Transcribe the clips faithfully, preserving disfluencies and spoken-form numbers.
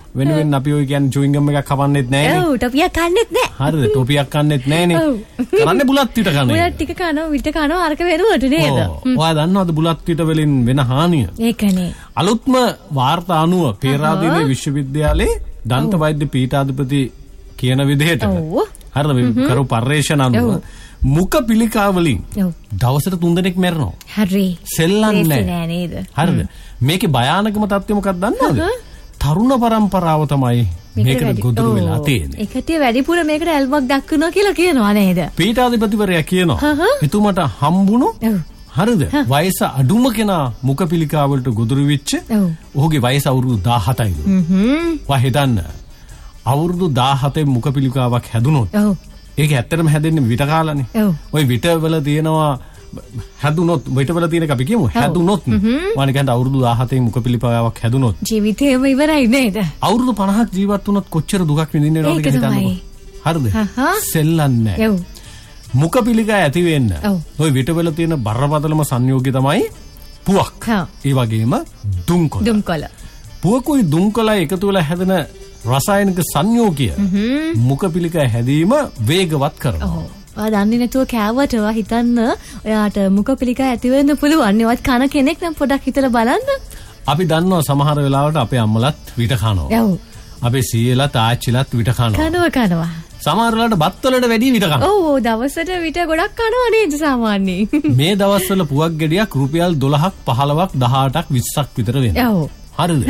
වෙන වෙන අපි ඔය කියන්නේ chewing gum එකක් කවන්නෙත් නැහැ නේ. ඔව් ටොපියක් කන්නෙත් නැහැ. හරිද? ටොපියක් කන්නෙත් නැහැ නේ. කරන්නේ බුලත් පිට කන එක. බුලත් ටික කනවා විත කනවා අරක වෙනුවට නේද? ඔයා දන්නවද බුලත් පිට වලින් වෙන හානිය? ඒකනේ. අලුත්ම වාර්තා අනුව පේරාදෙණිය විශ්වවිද්‍යාලයේ දන්ත වෛද්‍ය පීඨාධිපති කියන විදිහට හරිද කරු පර්යේෂණ අනුව මුඛ පිළිකා වලින් දවසට තුන් දෙනෙක් මැරෙනවා. හරි. සෙල්ලන්නේ නැහැ නේද? හරිද? මේකේ භයානකම තත්ත්වය මොකක්ද දන්නවද? තරුණ පරම්පරාව තමයි මේකට ගොදුරු වෙලා තියෙන්නේ. ඒකට වැඩිපුර මේකට ඇල්මක් දක්වනවා කියලා කියනවා නේද? පීඨාධිපතිවරයා කියනවා. එතුමට හම්බුණු හරිද? වයස අඩුම කෙනා මුඛ පිළිකා වලට ගොදුරු වෙච්ච ඔහුගේ වයස අවුරුදු දාහතයි. හ්ම්. වා හිතන්න. අවුරුදු දාහතේ මුඛ පිළිකාවක් හැදුනොත් ඒක ඇත්තටම හැදෙන්නේ විට කාලනේ. ওই විට වල තියෙනවා හැදුනොත් විට වල තියෙන එක අපි කියමු හැදුනොත් වань කියන්නේ අවුරුදු දාහතේ මුඛ පිළිකාවක් හැදුනොත් ජීවිතේම ඉවරයි නේද? අවුරුදු පනහක් ජීවත් වුණොත් කොච්චර දුකක් විඳින්න වෙනවද කියලා හිතන්නකෝ. හරිද? සෙල්ලන්නේ නැහැ. මුඛ පිළිකා ඇති වෙන්න ওই විට වල තියෙන බරපතලම සංයෝගය තමයි පුවක්. ඒ වගේම දුම්කොළ. දුම්කොළ. පුවකුයි දුම්කොළයි එකතු වෙලා හැදෙන රසායනික සංයෝගය මුඛ පිළිකා හැදීම වේගවත් කරනවා. ඔය දන්නේ නැතුව කෑවට ඔයා හිතන්න ඔයාට මුඛ පිළිකා ඇති වෙන්න පුළුවන්. ඒවත් කන කෙනෙක් නම් පොඩක් හිතලා බලන්න. අපි දන්නවා සමහර වෙලාවට අපේ අම්මලත් විට කනවා. ඔව්. අපේ සීයලත් ආච්චිලත් විට කනවා. කනවා කනවා. සමහර වෙලාවට බත් වලට වැඩි විට කනවා. ඔව් දවසට විට ගොඩක් කනවා නේද සාමාන්‍යයෙන්. මේ දවස්වල පුවක් ගෙඩියක් රුපියල් දොළහක් පහළොවක් දහඅටක් විස්සක් විතර වෙනවා. ඔව්. හරිද?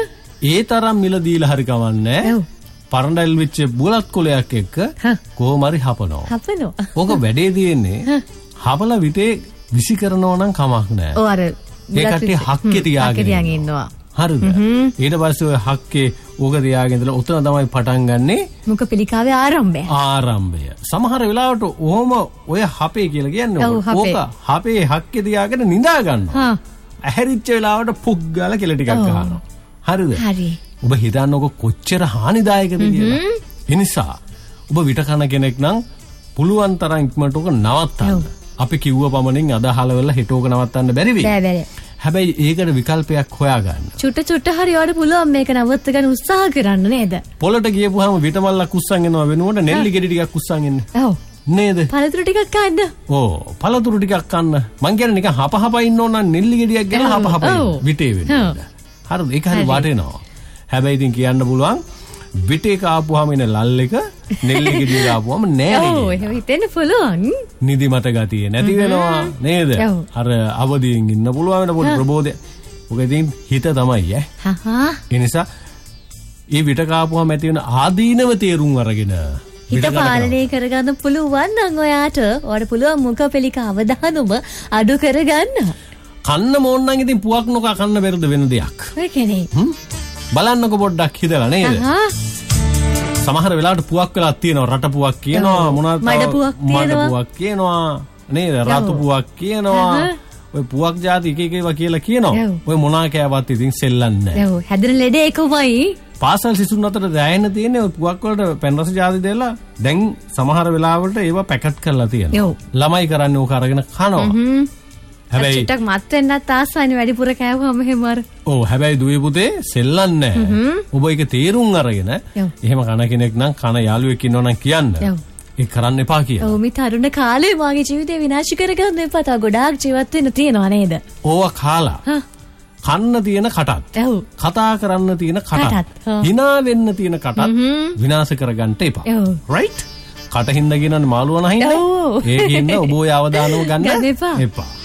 ඒ තරම් මිල දීලා හරි කවන්නේ. ඔව්. පරණල් වෙච්ච බුලත් කොලයක් එක්ක කොහොම හරි හපනවා. හපනවා. ඕක වැඩේ තියෙන්නේ හපලා විතේ විසි කරනවා නම් කමක් නැහැ. ඔව් අර ඒ කට්ටිය හක්කේ තියාගෙන ඉන්නවා. හරිද? ඊට පස්සේ ඔය හක්කේ ඕක තියාගෙන ඉඳලා උතන තමයි පටන් ගන්නෙ මුඛ පිළිකාවේ ආරම්භය. ආරම්භය. සමහර වෙලාවට ඔහොම ඔය හපේ කියලා කියන්නේ ඕක හපේ හක්කේ තියාගෙන නිදා ගන්නවා. ඇහැරිච්ච වෙලාවට පුක් ගාලා කෙල ටිකක් ගන්නවා. හරිද? හරි. ඔබ හිතන්නකො කොච්චර හානිදායකද කියලා. ඒ නිසා ඔබ විට කන කෙනෙක් නම් පුළුවන් තරම් ඉක්මනට ඔක නවත්තන්න. අපි කිව්ව පමණින් අද අහලවල හෙට ඔක නවත්තන්න බැරි වෙයි. බෑ බෑ. හැබැයි ඒකට විකල්පයක් හොයාගන්න. චුට්ට චුට්ට හරි වඩ පුළුවන් මේක නවත්ත ගන්න උත්සාහ කරන්න නේද? පොළට ගියපුවාම විටමල්ලක් උස්සන් එනවා වෙනුවට නෙල්ලි ගෙඩි ටිකක් උස්සන් එන්න. ඔව්. නේද? පළතුරු ටිකක් කන්න. ඕ පළතුරු ටිකක් කන්න. මං කියන්නේ නිකන් හප හප ඉන්න ඕන නම් නෙල්ලි ගෙඩියක් ගෙනලා හප හප ඉන්න. විටේ වෙන්න. හරිද? ඒක හරි වටිනවා. හැබැයි ඉතින් කියන්න පුළුවන් විටේ කාපුවාම එන ලල් එක නෙල්ලි ගෙඩිය කාපුවාම නෑ නේද? ඔව් එහෙම හිතෙන්න පුළුවන්. නිදිමත ගතිය නැති වෙනවා නේද? අර අවදියෙන් ඉන්න පුළුවන් වෙන පොඩි ප්‍රබෝධය. ඔක ඉතින් හිත තමයි ඈ. හහා. ඒ නිසා මේ විට කාපුවාම ඇති වෙන ආදීනව තේරුම් අරගෙන හිත පාලනය කරගන්න පුළුවන් නම් ඔයාට ඔයාට පුළුවන් මුඛ පිළිකා අවදානම අඩු කරගන්න. කන්න මොන් නම් ඉතින් පුවක් නොකා කන්න බැරිද වෙන දෙයක්. ඔය කෙනේ. බලන්නකො පොඩ්ඩක් හිතලා නේද? සමහර වෙලාවට පුවක් වෙලා තියෙනවා රට පුවක් කියනවා මොනවාද මඩ පුවක් මඩ පුවක් කියනවා නේද? රතු පුවක් කියනවා. ඔය පුවක් જાති එක එක ඒවා කියලා කියනවා. ඔය මොනවා කෑවත් ඉතින් සෙල්ලන්නේ නැහැ. ඔව් හැදෙන ලෙඩේ එකමයි. පාසල් සිසුන් අතර දැයෙන්න තියෙන්නේ ඔය පුවක් වලට පෙන් රස જાති දෙලා දැන් සමහර වෙලාවලට ඒවා පැකට් කරලා තියෙනවා. ළමයි කරන්නේ ඕක අරගෙන කනවා. හැබැයි චුට්ටක් මත් වෙන්නත් ආසයිනේ වැඩිපුර කෑවම එහෙම අර. ඔව් හැබැයි දුවේ පුතේ සෙල්ලන්නේ නැහැ. ඔබ ඒක තේරුම් අරගෙන එහෙම කන කෙනෙක් නම් කන යාළුවෙක් ඉන්නවා නම් කියන්න. ඒක කරන්න එපා කියලා. ඔව් මේ තරුණ කාලේ මාගේ ජීවිතේ විනාශ කරගන්න එපා. තව ගොඩාක් ජීවත් වෙන්න තියෙනවා නේද? ඕවා කාලා. කන්න තියෙන කටත්. ඔව්. කතා කරන්න තියෙන කටත්. hina වෙන්න තියෙන කටත් විනාශ කරගන්න එපා. right? කට හින්දා කියනන්නේ මාළුවා නැහින්ද? ඒකින්ද ඔබ ඔය අවදානම ගන්න එපා.